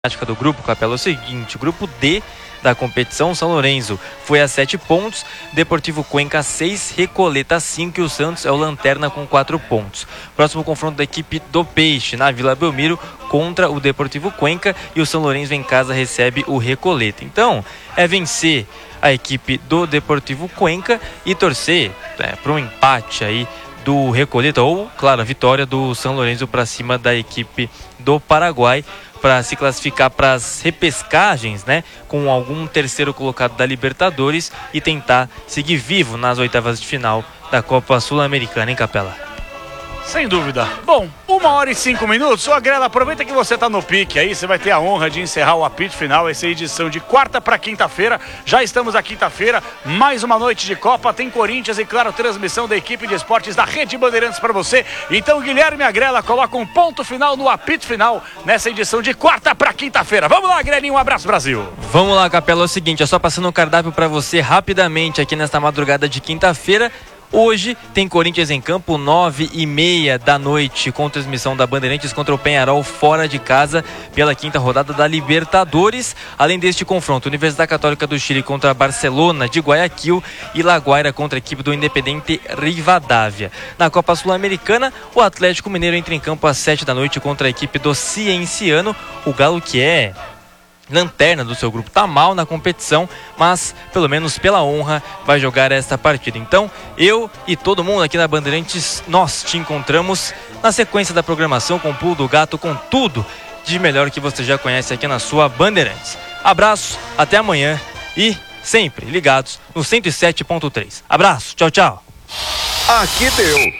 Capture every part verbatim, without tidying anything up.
do grupo, Capela, é o seguinte: o grupo D da competição, São Lourenço foi a sete pontos, Deportivo Cuenca seis, Recoleta cinco e o Santos é o lanterna com quatro pontos. Próximo confronto da equipe do Peixe na Vila Belmiro contra o Deportivo Cuenca, e o São Lourenço em casa recebe o Recoleta. Então é vencer a equipe do Deportivo Cuenca e torcer é, para um empate aí do Recoleta, ou, claro, a vitória do São Lourenço para cima da equipe do Paraguai, para se classificar para as repescagens, né, com algum terceiro colocado da Libertadores e tentar seguir vivo nas oitavas de final da Copa Sul-Americana, hein, Capela? Sem dúvida. Bom, uma hora e cinco minutos. Ô, Grela, aproveita que você tá no pique aí, você vai ter a honra de encerrar o apito final, essa edição de quarta para quinta-feira. Já estamos à quinta-feira, mais uma noite de Copa, tem Corinthians e, claro, transmissão da equipe de esportes da Rede Bandeirantes para você. Então, Guilherme Agrela coloca um ponto final no apito final nessa edição de quarta para quinta-feira. Vamos lá, Grelinho, um abraço, Brasil. Vamos lá, Capela, é o seguinte, é só passando o cardápio para você rapidamente aqui nesta madrugada de quinta-feira. Hoje tem Corinthians em campo, nove e meia da noite, com transmissão da Bandeirantes contra o Peñarol fora de casa pela quinta rodada da Libertadores. Além deste confronto, Universidade Católica do Chile contra a Barcelona de Guayaquil e La Guaira contra a equipe do Independente Rivadavia. Na Copa Sul-Americana, o Atlético Mineiro entra em campo às sete da noite contra a equipe do Cienciano. O Galo, que é lanterna do seu grupo, tá mal na competição, mas pelo menos pela honra vai jogar esta partida. Então eu e todo mundo aqui na Bandeirantes, nós te encontramos na sequência da programação, com o Pulo do Gato, com tudo de melhor que você já conhece aqui na sua Bandeirantes. Abraço, até amanhã e sempre ligados no cento e sete ponto três. Abraço, tchau, tchau. Aqui deu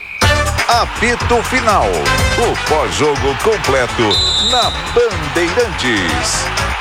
apito final, o pós-jogo completo na Bandeirantes.